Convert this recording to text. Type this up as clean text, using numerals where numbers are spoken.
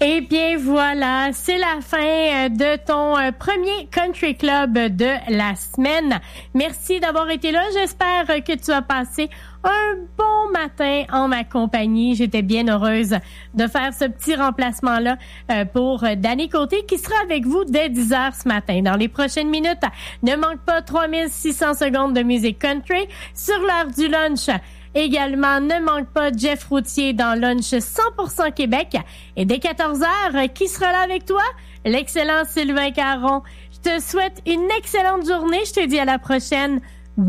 Eh bien voilà, c'est la fin de ton premier Country Club de la semaine. Merci d'avoir été là. J'espère que tu as passé un bon matin en ma compagnie. J'étais bien heureuse de faire ce petit remplacement-là pour Dany Côté qui sera avec vous dès 10h ce matin. Dans les prochaines minutes, ne manque pas 3600 secondes de musique country sur l'heure du lunch. Également, ne manque pas Jeff Routier dans Lunch 100% Québec. Et dès 14h, qui sera là avec toi? L'excellent Sylvain Caron. Je te souhaite une excellente journée. Je te dis à la prochaine.